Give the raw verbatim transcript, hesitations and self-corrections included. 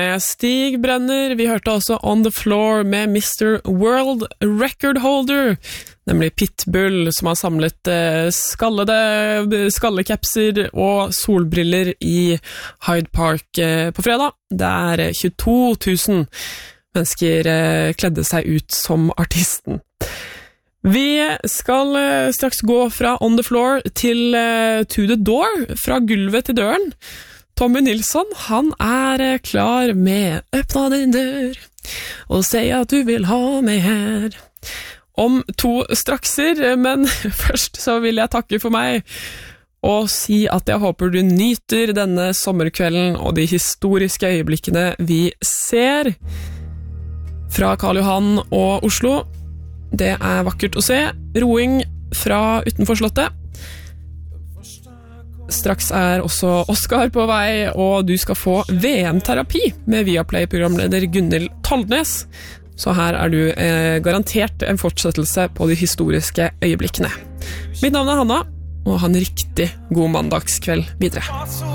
Stig Brenner, vi hørte også On the Floor med mister World Record Holder, nemlig Pitbull, som har samlet skallede skallekepser og solbriller i Hyde Park på fredag, der tjueto tusen mennesker kledde seg ut som artisten. Vi skal straks gå fra On the Floor til To the Door, fra gulvet til døren. Tommy Nilsson, han er klar med «Øppna din dør og si at du vil ha meg her». Om to strakser, men først så vil jeg takke for meg og si at jeg håper du nyter denne sommerkvelden og de historiske øyeblikkene vi ser fra Karl Johan og Oslo. Det er vakkert å se. Roing fra utenfor slottet. Straks er også Oscar på vei, og du skal få V M-terapi med Viaplay-programleder Gunnhild Toldnes. Så her er du eh, garantert en fortsettelse på de historiske øyeblikkene. Mitt navn er Hanna, og ha en riktig god mandagskveld videre.